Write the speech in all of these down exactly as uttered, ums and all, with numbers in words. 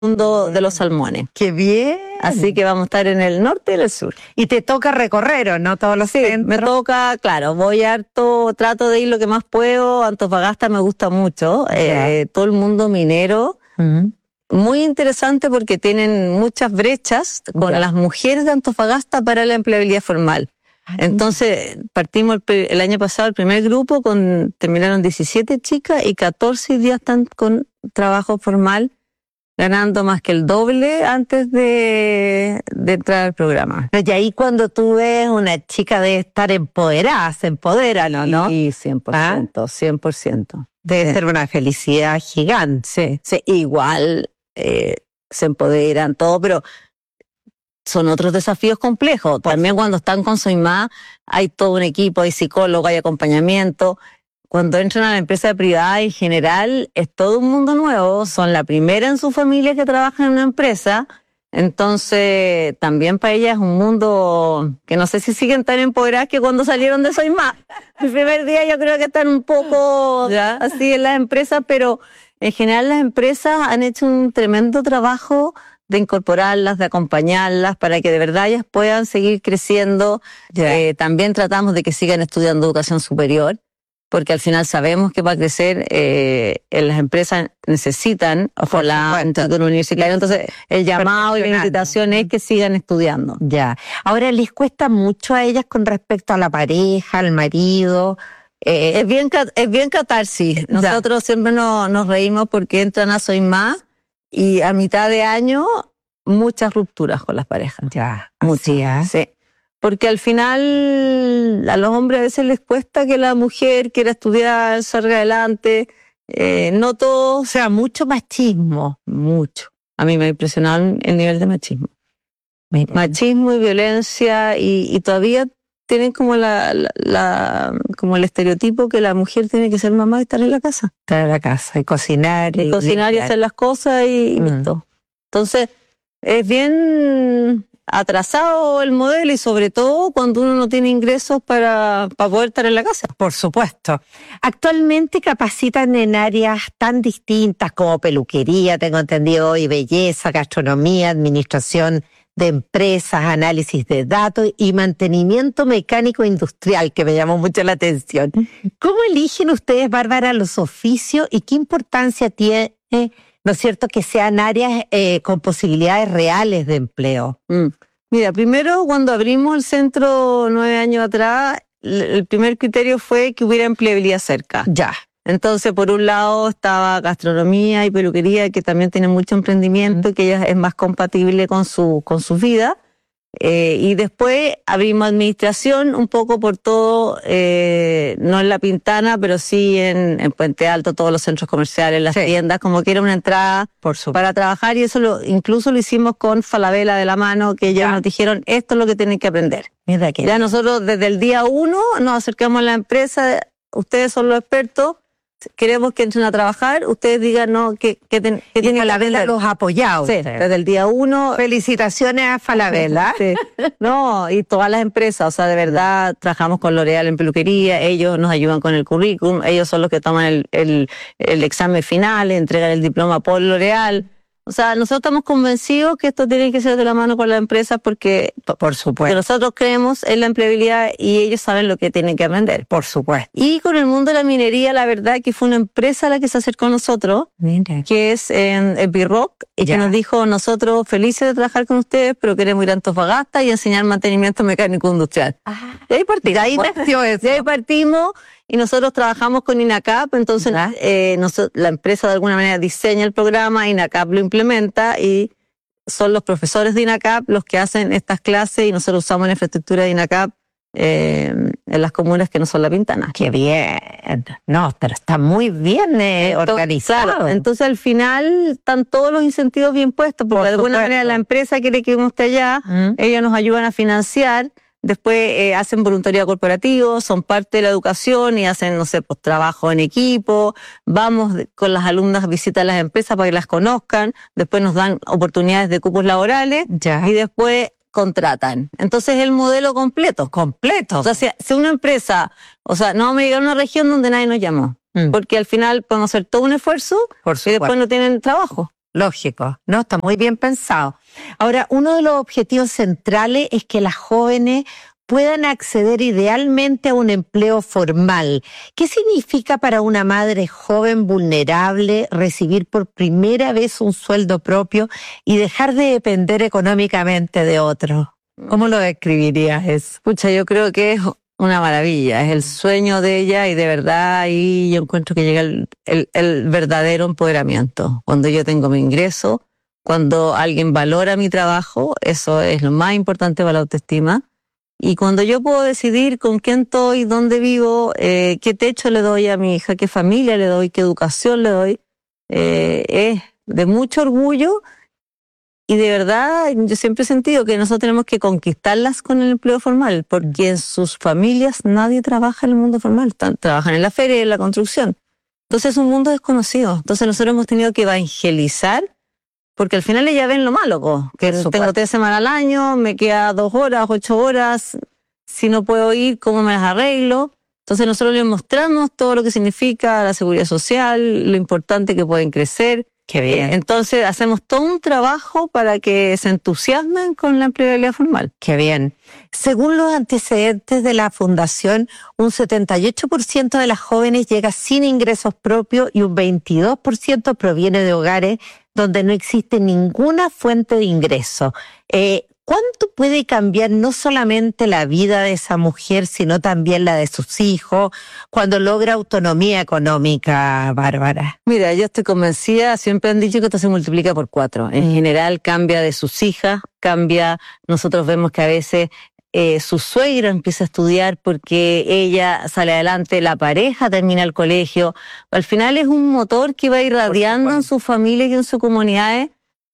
mundo de los salmones. ¡Qué bien! Así que vamos a estar en el norte y en el sur. Y te toca recorrer, ¿o no? Todos los Sí, centros. me toca, claro, voy harto, trato de ir lo que más puedo. Antofagasta me gusta mucho. Eh, todo el mundo minero. Uh-huh. Muy interesante porque tienen muchas brechas con Ya. las mujeres de Antofagasta para la empleabilidad formal. Entonces, partimos el, pe- el año pasado, el primer grupo, con terminaron diecisiete chicas y catorce días están con trabajo formal, ganando más que el doble antes de, de entrar al programa. Y ahí cuando tú ves una chica de estar empoderada, se empodera, ¿no? ¿no? Y cien por ciento, cien por ciento. Debe Sí. ser una felicidad gigante. Sí, sí, igual eh, se empoderan, todo, pero son otros desafíos complejos. También cuando están con Soy Más, hay todo un equipo, hay psicólogo, hay acompañamiento. Cuando entran a la empresa privada en general, es todo un mundo nuevo. Son la primera en su familia que trabaja en una empresa. Entonces, también para ellas es un mundo que no sé si siguen tan empoderadas que cuando salieron de Soy Más. El primer día yo creo que están un poco ¿Ya? así en las empresas, pero en general las empresas han hecho un tremendo trabajo de incorporarlas, de acompañarlas para que de verdad ellas puedan seguir creciendo. Ya. Eh, también tratamos de que sigan estudiando educación superior, porque al final sabemos que para crecer eh, en las empresas necesitan ojalá un supuesto. título universitario. Entonces el llamado y la Perfeccionar. invitación es que sigan estudiando. Ya. Ahora, ¿les cuesta mucho a ellas con respecto a la pareja, al marido? Eh, es bien ca- es bien catarsis. Nosotros siempre nos, nos reímos porque entran a Soy Más y a mitad de año muchas rupturas con las parejas. Ya. Muchas, Así es. sí. Porque al final a los hombres a veces les cuesta que la mujer quiera estudiar, salga adelante. Eh, no O todos, sea, mucho machismo. mucho. A mí me ha impresionado el nivel de machismo. Mira. Machismo y violencia y, y todavía tienen como la, la, la- como el estereotipo que la mujer tiene que ser mamá y estar en la casa. Estar en la casa y cocinar. Y Cocinar y limpiar. hacer las cosas y, y Mm. listo. Entonces, es bien atrasado el modelo y sobre todo cuando uno no tiene ingresos para, para poder estar en la casa. Por supuesto. Actualmente capacitan en áreas tan distintas como peluquería, tengo entendido, y belleza, gastronomía, administración de empresas, análisis de datos y mantenimiento mecánico industrial, que me llamó mucho la atención. ¿Cómo eligen ustedes, Bárbara, los oficios y qué importancia tiene, ¿no es cierto?, que sean áreas eh, con posibilidades reales de empleo? Mm. Mira, primero cuando abrimos el centro nueve años atrás, l- el primer criterio fue que hubiera empleabilidad cerca. Ya. Entonces, por un lado estaba gastronomía y peluquería, que también tienen mucho emprendimiento y que ya es más compatible con su, con su vida. Eh, y después abrimos administración un poco por todo, eh, no en La Pintana, pero sí en, en Puente Alto, todos los centros comerciales, las Sí. tiendas, como que era una entrada Por supuesto. para trabajar, y eso lo, incluso lo hicimos con Falabella de la mano, que ellos Ya. nos dijeron, esto es lo que tienen que aprender. Mira que Ya nosotros desde el día uno nos acercamos a la empresa, ustedes son los expertos, queremos que entren a trabajar, ustedes digan no, que, que, ten- que y tienen que Falabella aprender. los ha apoyado. Sí, desde el día uno. Felicitaciones a Falabella. Sí. No, y todas las empresas, o sea, de verdad, trabajamos con L'Oréal en peluquería, ellos nos ayudan con el currículum, ellos son los que toman el, el, el examen final, entregan el diploma por L'Oréal. O sea, nosotros estamos convencidos que esto tiene que ser de la mano con la empresa porque, Por porque supuesto. nosotros creemos en la empleabilidad y ellos saben lo que tienen que aprender. Por supuesto. Y con el mundo de la minería, la verdad que fue una empresa la que se acercó a nosotros, Mira. que es en, en B-Rock, y Ya. que nos dijo, nosotros felices de trabajar con ustedes, pero queremos ir a Antofagasta y enseñar mantenimiento mecánico industrial. Ah, Y ahí partimos. ahí nació eso. Y ahí partimos y nosotros trabajamos con INACAP, entonces Ya. eh, noso- la empresa de alguna manera diseña el programa, INACAP lo implementa y son los profesores de INACAP los que hacen estas clases y nosotros usamos la infraestructura de INACAP eh, en las comunas que no son La Pintana. Qué bien. No, pero está muy bien eh, Entonces, organizado. claro, entonces al final están todos los incentivos bien puestos, porque Por de alguna supuesto. manera la empresa quiere que uno esté allá, ¿Mm? ellos nos ayudan a financiar, después eh, hacen voluntariado corporativo, son parte de la educación y hacen, no sé, pues trabajo en equipo, vamos de- con las alumnas a visitar las empresas para que las conozcan, después nos dan oportunidades de cupos laborales Ya. y después contratan. Entonces es el modelo completo. Completo. O sea, si, si una empresa, o sea, no vamos a llegar a una región donde nadie nos llamó, Mm. porque al final podemos hacer todo un esfuerzo Por y después supuesto. no tienen trabajo. lógico, ¿no? Está muy bien pensado. Ahora, uno de los objetivos centrales es que las jóvenes puedan acceder idealmente a un empleo formal. ¿Qué significa para una madre joven vulnerable recibir por primera vez un sueldo propio y dejar de depender económicamente de otros? ¿Cómo lo describirías eso? Pucha, yo creo que es una maravilla, es el sueño de ella y de verdad ahí yo encuentro que llega el, el, el verdadero empoderamiento. Cuando yo tengo mi ingreso, cuando alguien valora mi trabajo, eso es lo más importante para la autoestima. Y cuando yo puedo decidir con quién estoy, dónde vivo, eh, qué techo le doy a mi hija, qué familia le doy, qué educación le doy, eh, es de mucho orgullo. Y de verdad, yo siempre he sentido que nosotros tenemos que conquistarlas con el empleo formal, porque en sus familias nadie trabaja en el mundo formal, trabajan en la feria y en la construcción. Entonces es un mundo desconocido. Entonces nosotros hemos tenido que evangelizar, porque al final ellas ven lo malo, po, que tengo tres semanas al año, me queda dos horas, ocho horas, si no puedo ir, ¿cómo me las arreglo? Entonces nosotros les mostramos todo lo que significa la seguridad social, lo importante que pueden crecer. Qué bien. Entonces hacemos todo un trabajo para que se entusiasmen con la empleabilidad formal. Qué bien. Según los antecedentes de la Fundación, un setenta y ocho por ciento de las jóvenes llega sin ingresos propios y un veintidós por ciento proviene de hogares donde no existe ninguna fuente de ingreso. Eh, ¿Cuánto puede cambiar no solamente la vida de esa mujer, sino también la de sus hijos, cuando logra autonomía económica, Bárbara? Mira, yo estoy convencida, siempre han dicho que esto se multiplica por cuatro. En mm. general cambia de sus hijas, cambia, nosotros vemos que a veces eh, su suegra empieza a estudiar porque ella sale adelante, la pareja termina el colegio. Al final es un motor que va irradiando en sus familias y en sus comunidades.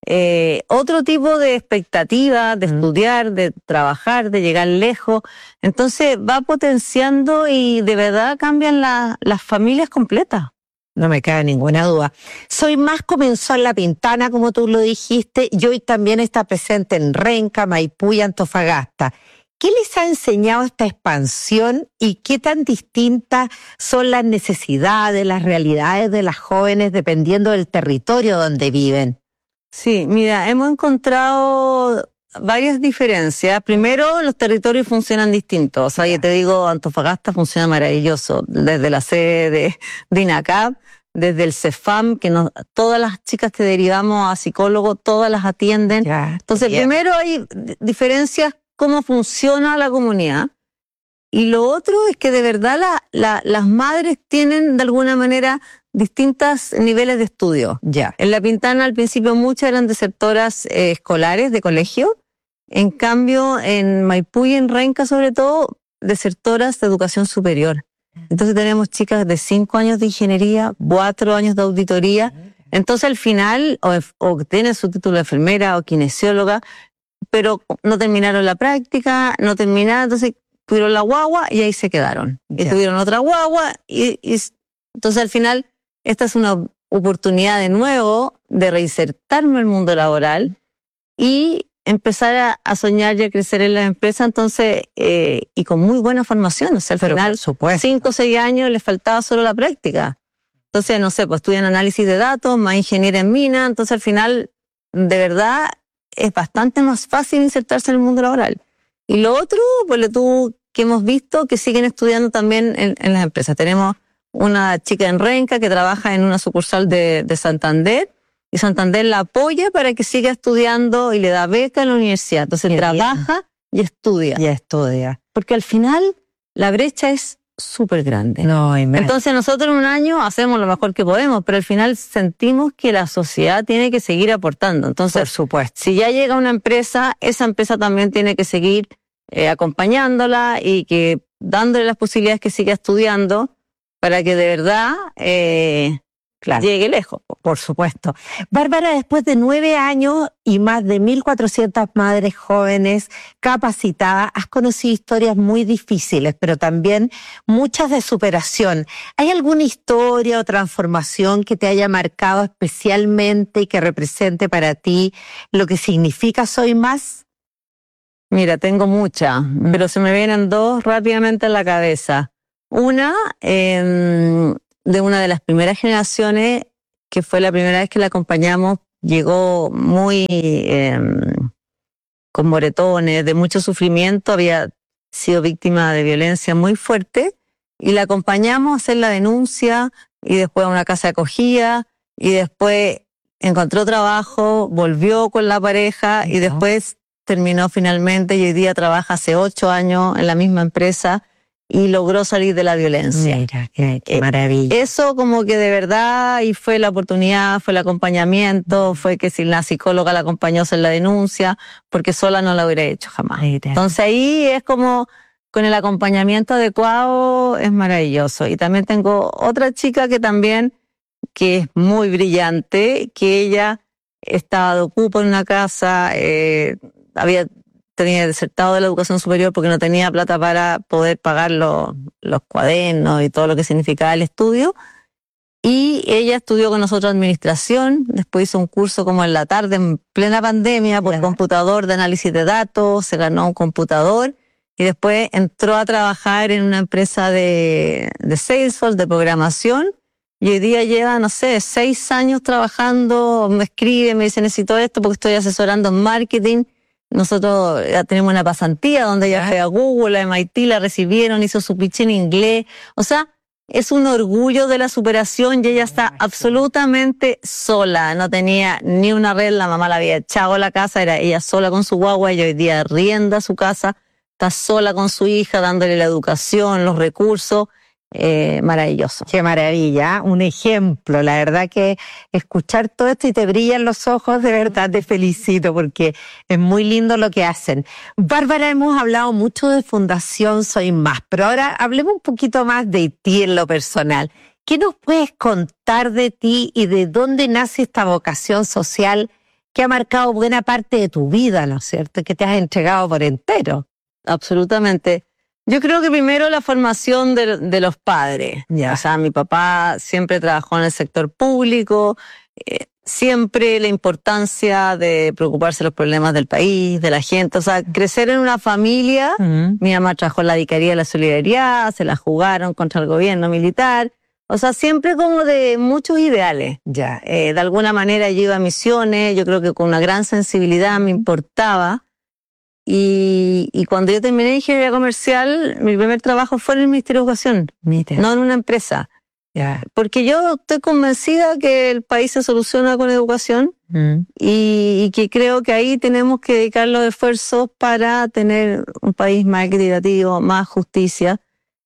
Eh, otro tipo de expectativa de mm. estudiar, de trabajar, de llegar lejos. Entonces va potenciando y de verdad cambian la, las familias completas. No me cabe ninguna duda. Soy Más comenzó en La Pintana, como tú lo dijiste, y hoy también está presente en Renca, Maipú y Antofagasta. ¿Qué les ha enseñado esta expansión y qué tan distintas son las necesidades, las realidades de las jóvenes dependiendo del territorio donde viven? Sí, mira, hemos encontrado varias diferencias. Primero, los territorios funcionan distintos. O sea, yo te digo, Antofagasta funciona maravilloso. Desde la sede de, de INACAP, desde el CEFAM, que nos, todas las chicas que derivamos a psicólogos, todas las atienden. Ya, Entonces, bien. Primero hay diferencias cómo funciona la comunidad. Y lo otro es que de verdad la, la, las madres tienen de alguna manera distintos niveles de estudio. Ya. En La Pintana al principio muchas eran desertoras eh, escolares de colegio. En cambio, en Maipú y en Renca sobre todo, desertoras de educación superior. Entonces tenemos chicas de cinco años de ingeniería, cuatro años de auditoría. Entonces al final, o, o tienen su título de enfermera o kinesióloga, pero no terminaron la práctica, no terminaron, entonces tuvieron la guagua y ahí se quedaron. Y Ya. tuvieron otra guagua y, y entonces al final esta es una oportunidad de nuevo de reinsertarme en el mundo laboral y empezar a, a soñar y a crecer en la empresa, entonces, eh, y con muy buena formación. O sea, al Pero final, por supuesto. cinco o seis años les faltaba solo la práctica. Entonces, no sé, pues estudian análisis de datos, más ingeniería en mina, entonces al final, de verdad, es bastante más fácil insertarse en el mundo laboral. Y lo otro, pues tú que hemos visto que siguen estudiando también en, en las empresas. Tenemos una chica en Renca que trabaja en una sucursal de, de Santander y Santander la apoya para que siga estudiando y le da beca en la universidad. Entonces Qué trabaja bien. y estudia. Y estudia. Porque al final la brecha es súper grande. No, Entonces nosotros en un año hacemos lo mejor que podemos, pero al final sentimos que la sociedad tiene que seguir aportando. Entonces, por supuesto. Si ya llega una empresa, esa empresa también tiene que seguir eh, acompañándola y que dándole las posibilidades que siga estudiando para que de verdad eh, Claro. llegue lejos. Por supuesto. Bárbara, después de nueve años y más de mil cuatrocientas madres jóvenes capacitadas, has conocido historias muy difíciles, pero también muchas de superación. ¿Hay alguna historia o transformación que te haya marcado especialmente y que represente para ti lo que significa Soy Más? Mira, tengo muchas, mm. pero se me vienen dos rápidamente en la cabeza. Una, eh, de una de las primeras generaciones, que fue la primera vez que la acompañamos llegó muy eh, con moretones, de mucho sufrimiento, había sido víctima de violencia muy fuerte, y la acompañamos a hacer la denuncia, y después a una casa de acogida, y después encontró trabajo, volvió con la pareja, uh-huh. y después terminó finalmente, y hoy día trabaja hace ocho años en la misma empresa, y logró salir de la violencia. Mira, qué, qué maravilla. Eh, eso como que de verdad, y fue la oportunidad, fue el acompañamiento, fue que si la psicóloga la acompañó a hacer la denuncia, porque sola no la hubiera hecho jamás. Mira. Entonces ahí es como, con el acompañamiento adecuado, es maravilloso. Y también tengo otra chica que también, que es muy brillante, que ella estaba de ocupo en una casa, eh, había... tenía desertado de la educación superior porque no tenía plata para poder pagar los, los cuadernos y todo lo que significaba el estudio. Y ella estudió con nosotros administración, después hizo un curso como en la tarde, en plena pandemia, por computador de análisis de datos, se ganó un computador y después entró a trabajar en una empresa de, de Salesforce, de programación, y hoy día lleva, no sé, seis años trabajando, me escribe, me dice necesito esto porque estoy asesorando en marketing. Nosotros ya tenemos una pasantía donde ella fue a Google, a M I T, la recibieron, hizo su pitch en inglés. O sea, es un orgullo de la superación y ella está absolutamente sola. No tenía ni una red, la mamá la había echado a la casa, era ella sola con su guagua y hoy día arrienda su casa, está sola con su hija, dándole la educación, los recursos. Eh, maravilloso. Qué maravilla, un ejemplo. La verdad que escuchar todo esto y te brillan los ojos, de verdad te felicito porque es muy lindo lo que hacen. Bárbara, hemos hablado mucho de Fundación Soy Más, pero ahora hablemos un poquito más de ti en lo personal. ¿Qué nos puedes contar de ti y de dónde nace esta vocación social que ha marcado buena parte de tu vida, ¿no es cierto? Que te has entregado por entero. Absolutamente. Yo creo que primero la formación de, de los padres. Yeah. O sea, mi papá siempre trabajó en el sector público, eh, siempre la importancia de preocuparse de los problemas del país, de la gente. O sea, crecer en una familia, uh-huh. Mi mamá trabajó en la Vicaría de la Solidaridad, se la jugaron contra el gobierno militar. O sea, siempre como de muchos ideales. Ya. Yeah. Eh, de alguna manera yo iba a misiones, yo creo que con una gran sensibilidad me importaba. Y, y cuando yo terminé ingeniería comercial, mi primer trabajo fue en el Ministerio de Educación, Mira. no en una empresa. Yeah. Porque yo estoy convencida que el país se soluciona con educación mm. y, y que creo que ahí tenemos que dedicar los esfuerzos para tener un país más equitativo, más justicia.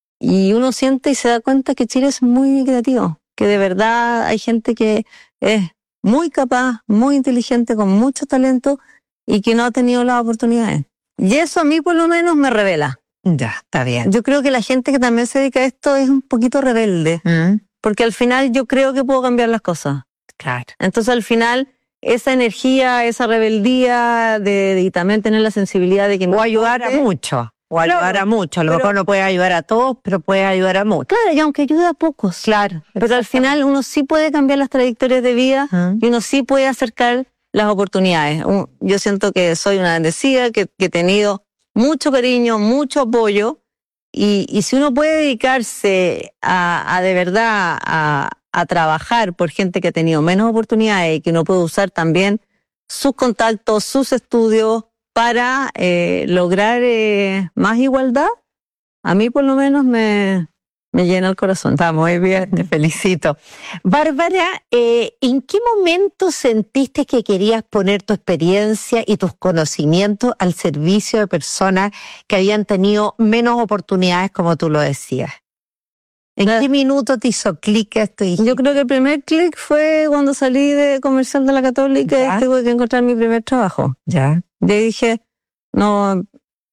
Y uno siente y se da cuenta que Chile es muy equitativo, que de verdad hay gente que es muy capaz, muy inteligente, con mucho talento y que no ha tenido las oportunidades. Y eso a mí por lo menos me revela. Ya, está bien. Yo creo que la gente que también se dedica a esto es un poquito rebelde, ¿Mm? porque al final yo creo que puedo cambiar las cosas. Claro. Entonces al final esa energía, esa rebeldía de, de y también tener la sensibilidad de que o ayudar a mucho, o claro, ayudar a mucho. A lo pero, mejor no puede ayudar a todos, pero puede ayudar a muchos. Claro, y aunque ayude a pocos. Claro. Pero al final uno sí puede cambiar las trayectorias de vida ¿Mm? y uno sí puede acercar las oportunidades. Yo siento que soy una bendecida, que, que he tenido mucho cariño, mucho apoyo, y, y si uno puede dedicarse a, a de verdad a, a trabajar por gente que ha tenido menos oportunidades y que uno puede usar también sus contactos, sus estudios para eh, lograr eh, más igualdad, a mí por lo menos me... Me llena el corazón. Está muy bien, te felicito. Bárbara, eh, ¿en qué momento sentiste que querías poner tu experiencia y tus conocimientos al servicio de personas que habían tenido menos oportunidades, como tú lo decías? ¿En qué minuto te hizo clic esto? Yo creo que el primer clic fue cuando salí de comercial de la Católica ¿Ya? y tuve que encontrar mi primer trabajo. Ya. Yo dije, no...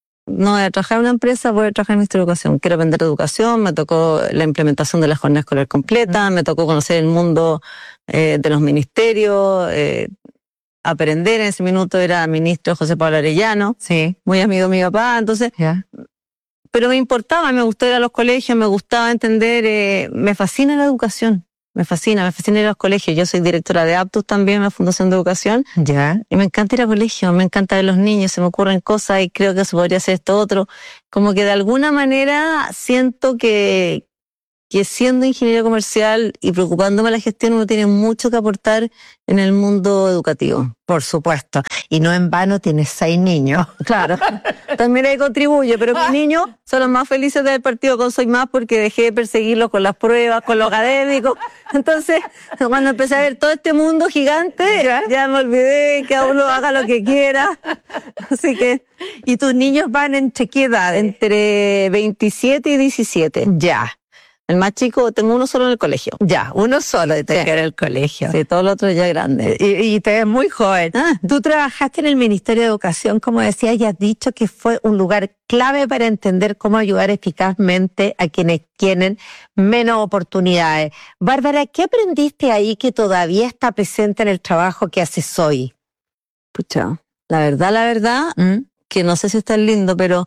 No voy a trabajar en una empresa, voy a trabajar en Ministerio de Educación. Quiero aprender educación, me tocó la implementación de la jornada escolar completa, me tocó conocer el mundo eh, de los ministerios, eh, aprender. En ese minuto era ministro José Pablo Arellano, sí. muy amigo de mi papá, entonces... Yeah. Pero me importaba, me gustaba ir a los colegios, me gustaba entender, eh, me fascina la educación. Me fascina, me fascina ir a los colegios. Yo soy directora de Aptus también, la Fundación de Educación. Ya. Y me encanta ir a colegios, me encanta ver los niños, se me ocurren cosas y creo que se podría hacer esto otro. Como que de alguna manera siento que, que siendo ingeniero comercial y preocupándome de la gestión, uno tiene mucho que aportar en el mundo educativo. Por supuesto. Y no en vano tienes seis niños. Claro. También ahí contribuye, pero mis niños son los más felices del partido con Soy Más porque dejé de perseguirlos con las pruebas, con los académicos. Entonces, cuando empecé a ver todo este mundo gigante, ya, ya me olvidé que cada uno haga lo que quiera. Así que... ¿Y tus niños van entre qué edad? Entre veintisiete y diecisiete. Ya. El más chico, tengo uno solo en el colegio. Ya, uno solo de tener Sí. en el colegio. Sí, todos los otros ya grandes. Y, y te ves muy joven. Ah. Tú trabajaste en el Ministerio de Educación, como decías, y has dicho que fue un lugar clave para entender cómo ayudar eficazmente a quienes tienen menos oportunidades. Bárbara, ¿qué aprendiste ahí que todavía está presente en el trabajo que haces hoy? Pucha, la verdad, la verdad, ¿Mm? que no sé si está lindo, pero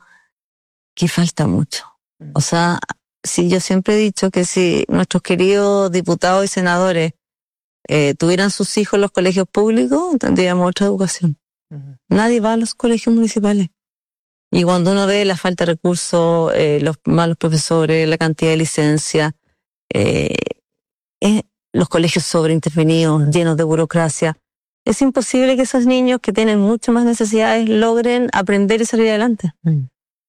que falta mucho. O sea, sí, yo siempre he dicho que si nuestros queridos diputados y senadores eh, tuvieran sus hijos en los colegios públicos, tendríamos otra educación. Ujú. Nadie va a los colegios municipales. Y cuando uno ve la falta de recursos, eh, los malos profesores, la cantidad de licencias, eh, eh, los colegios sobreintervenidos, llenos de burocracia, es imposible que esos niños que tienen mucho más necesidades logren aprender y salir adelante. Mm.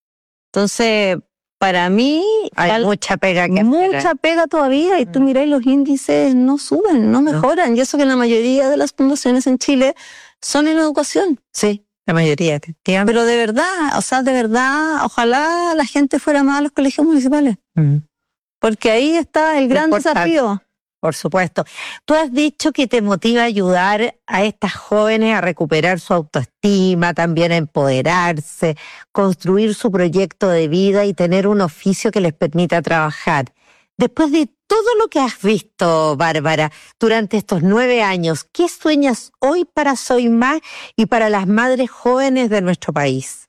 Entonces, para mí, Hay al- mucha pega que hacer. mucha pega todavía, y tú Mm. miráis los índices, no suben, no mejoran. Y eso que la mayoría de las fundaciones en Chile son en educación. Sí, la mayoría, efectivamente. Pero de verdad, o sea, de verdad, ojalá la gente fuera más a los colegios municipales. Mm. Porque ahí está el gran Importante. desafío. Por supuesto. Tú has dicho que te motiva a ayudar a estas jóvenes a recuperar su autoestima, también a empoderarse, construir su proyecto de vida y tener un oficio que les permita trabajar. Después de todo lo que has visto, Bárbara, durante estos nueve años, ¿qué sueñas hoy para Soy Más y para las madres jóvenes de nuestro país?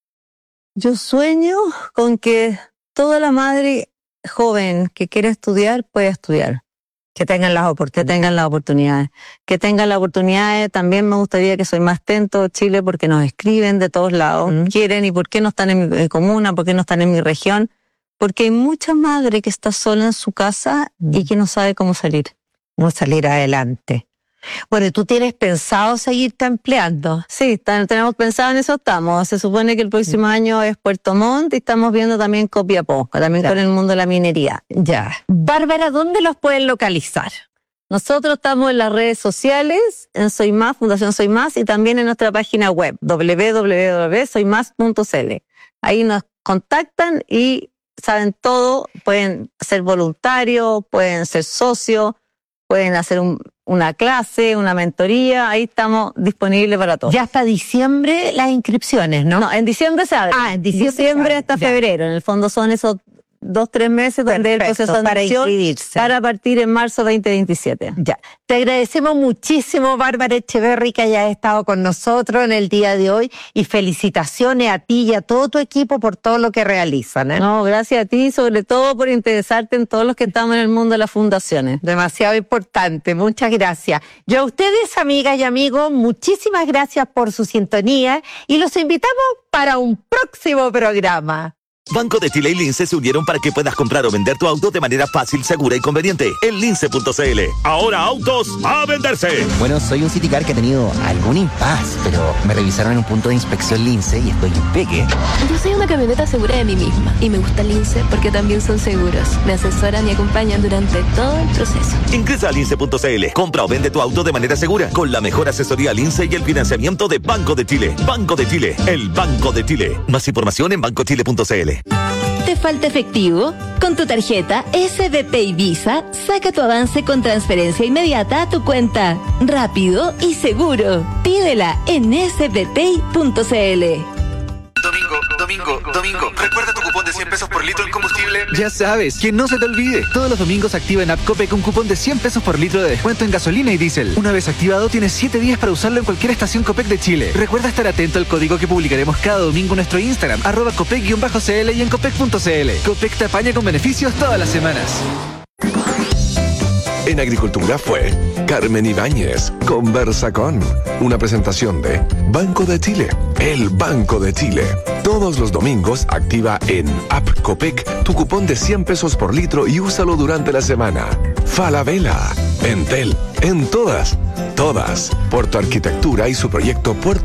Yo sueño con que toda la madre joven que quiera estudiar pueda estudiar. Que tengan las Que oportunidades. tengan las oportunidades. Que tengan las oportunidades. También me gustaría que Soy Más Tento Chile, porque nos escriben de todos lados. Mm. Quieren, y por qué no están en mi eh, comuna, por qué no están en mi región. Porque hay mucha madre que está sola en su casa y que no sabe cómo salir. Cómo salir adelante. Bueno, ¿y tú tienes pensado seguirte empleando? Sí, está- tenemos pensado en eso, estamos. Se supone que el próximo año es Puerto Montt y estamos viendo también Copiapó, también Ya. con el mundo de la minería. Ya. Bárbara, ¿dónde los pueden localizar? Nosotros estamos en las redes sociales, en Soy Más, Fundación Soy Más, y también en nuestra página web, doble u doble u doble u punto soy más punto c l. Ahí nos contactan y saben todo, pueden ser voluntarios, pueden ser socios, pueden hacer un- una clase, una mentoría, ahí estamos disponibles para todos. Ya hasta diciembre las inscripciones, ¿no? No, en diciembre se abre. Ah, en diciembre se Diciembre abre, hasta ya. febrero. En el fondo son esos dos, tres meses donde el Perfecto, proceso de para admisión inscribirse. para partir en marzo veinte veintisiete. Ya. Te agradecemos muchísimo, Bárbara Echeverri, que hayas estado con nosotros en el día de hoy, y felicitaciones a ti y a todo tu equipo por todo lo que realizan, ¿eh? No, gracias a ti, sobre todo por interesarte en todos los que estamos en el mundo de las fundaciones. Demasiado importante, muchas gracias. Yo a ustedes, amigas y amigos, muchísimas gracias por su sintonía y los invitamos para un próximo programa. Banco de Chile y Lince se unieron para que puedas comprar o vender tu auto de manera fácil, segura y conveniente en lince punto c l. Ahora autos a venderse. Bueno, soy un Citicar que ha tenido algún impas, pero me revisaron en un punto de inspección Lince y estoy impeque. Yo soy una camioneta segura de mí misma y me gusta Lince porque también son seguros. Me asesoran y acompañan durante todo el proceso. Ingresa a lince punto c l, compra o vende tu auto de manera segura con la mejor asesoría Lince y el financiamiento de Banco de Chile. Banco de Chile, el Banco de Chile. Más información en banco chile punto c l. ¿Te falta efectivo? Con tu tarjeta S B P y Visa, saca tu avance con transferencia inmediata a tu cuenta. Rápido y seguro. Pídela en s b p punto c l. Domingo, domingo, domingo. Recuerda tu cupón de cien pesos por litro en combustible. Ya sabes, que no se te olvide. Todos los domingos activa en App Copec un cupón de cien pesos por litro de descuento en gasolina y diésel. Una vez activado, tienes siete días para usarlo en cualquier estación Copec de Chile. Recuerda estar atento al código que publicaremos cada domingo en nuestro Instagram, arroba copec-cl y en copec punto c l. Copec te apaña con beneficios todas las semanas. En agricultura fue Carmen Ibáñez conversa con una presentación de Banco de Chile, el Banco de Chile. Todos los domingos activa en App Copec tu cupón de cien pesos por litro y úsalo durante la semana. Falabella, Entel, en todas, todas, Puerto Arquitectura y su proyecto Puerto